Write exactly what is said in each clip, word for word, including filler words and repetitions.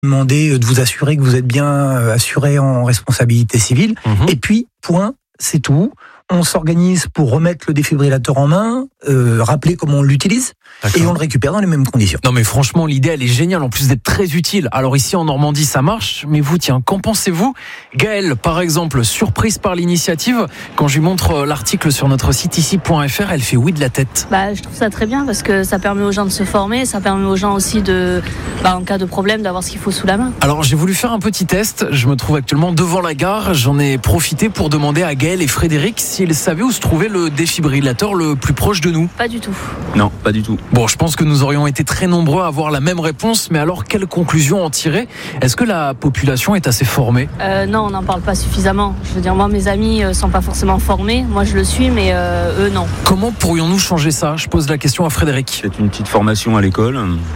demander de vous assurer que vous êtes bien assuré en responsabilité civile. Mmh. Et puis, point, c'est tout. On s'organise pour remettre le défibrillateur en main, euh, rappeler comment on l'utilise, D'accord. et on le récupère dans les mêmes conditions. Non mais franchement, l'idée elle est géniale, en plus d'être très utile. Alors ici en Normandie ça marche, mais vous tiens, qu'en pensez-vous ? Gaëlle, par exemple, surprise par l'initiative, quand je lui montre l'article sur notre site ici point f r, elle fait oui de la tête. Bah, je trouve ça très bien parce que ça permet aux gens de se former, ça permet aux gens aussi de, bah, en cas de problème, d'avoir ce qu'il faut sous la main. Alors j'ai voulu faire un petit test, je me trouve actuellement devant la gare, j'en ai profité pour demander à Gaëlle et Frédéric s'ils savaient où se trouvait le défibrillateur le plus proche de nous. Pas du tout. Non, pas du tout. Bon, je pense que nous aurions été très nombreux à avoir la même réponse, mais alors quelle conclusion en tirer ? Est-ce que la population est assez formée ? euh, Non, on n'en parle pas suffisamment. Je veux dire, moi, mes amis ne sont pas forcément formés. Moi, je le suis, mais euh, eux, non. Comment pourrions-nous changer ça ? Je pose la question à Frédéric. C'est une petite formation à l'école,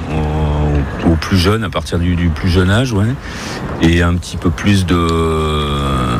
au, au plus jeune, à partir du, du plus jeune âge, ouais. Et un petit peu plus de...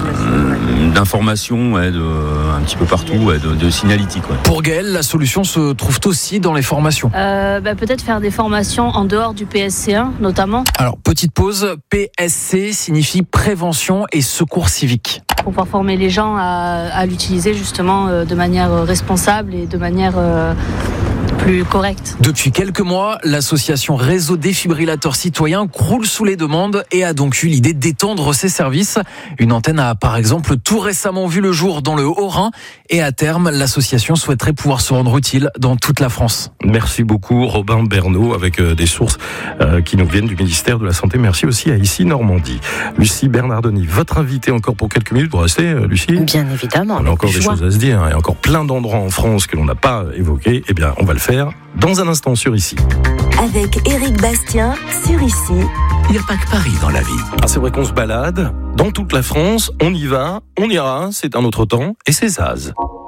d'informations, ouais, de, un petit peu partout, ouais, de, de signalétique. Ouais. Pour Gaëlle, la solution se trouve aussi dans les formations. Euh, bah, peut-être faire des formations en dehors du P S C un, notamment. Alors, petite pause, P S C signifie prévention et secours civique. Pour pouvoir former les gens à, à l'utiliser justement euh, de manière responsable et de manière... Euh, plus correcte. Depuis quelques mois, l'association Réseau Défibrillateur Citoyen croule sous les demandes et a donc eu l'idée d'étendre ses services. Une antenne a par exemple tout récemment vu le jour dans le Haut-Rhin et à terme, l'association souhaiterait pouvoir se rendre utile dans toute la France. Merci beaucoup Robin Bernot avec des sources qui nous viennent du ministère de la Santé. Merci aussi à Ici Normandie. Lucie Bernardoni, votre invitée encore pour quelques minutes. Vous restez, Lucie ? Bien évidemment. On a encore des choses à se dire. Il y a encore plein d'endroits en France que l'on n'a pas évoqués. Eh bien, on va le faire dans un instant sur Ici. Avec Éric Bastien sur Ici. Il n'y a pas que Paris dans la vie. Ah, c'est vrai qu'on se balade dans toute la France. On y va, on ira. C'est un autre temps et c'est Zaz.